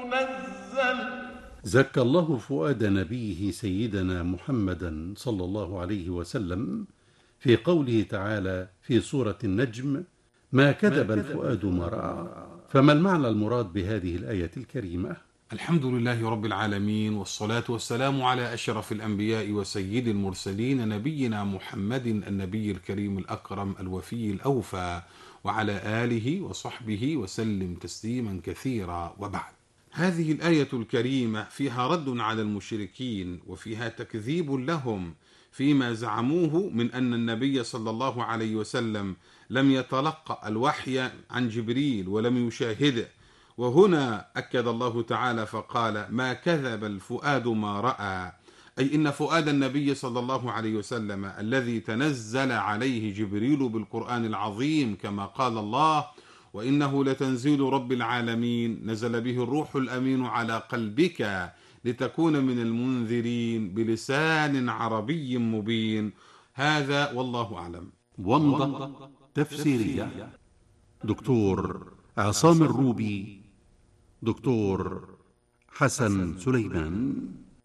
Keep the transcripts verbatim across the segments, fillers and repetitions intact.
تنزل. زكى الله فؤاد نبيه سيدنا محمدا صلى الله عليه وسلم في قوله تعالى في سورة النجم: ما كذب الفؤاد ما رأى. فما المعنى المراد بهذه الآية الكريمة؟ الحمد لله رب العالمين، والصلاة والسلام على أشرف الأنبياء وسيد المرسلين، نبينا محمد النبي الكريم الأكرم الوفي الأوفى، وعلى آله وصحبه وسلم تسليما كثيرا. وبعد، هذه الآية الكريمة فيها رد على المشركين، وفيها تكذيب لهم فيما زعموه من أن النبي صلى الله عليه وسلم لم يتلقى الوحي عن جبريل ولم يشاهده. وهنا أكد الله تعالى فقال: ما كذب الفؤاد ما رأى، أي إن فؤاد النبي صلى الله عليه وسلم الذي تنزل عليه جبريل بالقرآن العظيم كما قال الله: وإنه لتنزيل رب العالمين نزل به الروح الأمين على قلبك لتكون من المنذرين بلسان عربي مبين. هذا والله أعلم. ومضة تفسيرية دكتور عصام الروبي، دكتور حسن سليمان.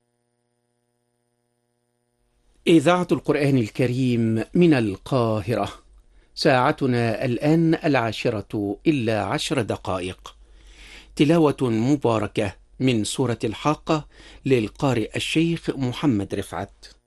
إذاعة القرآن الكريم من القاهرة، ساعتنا الآن العاشرة إلا عشر دقائق. تلاوة مباركة من سورة الحاقة للقارئ الشيخ محمد رفعت.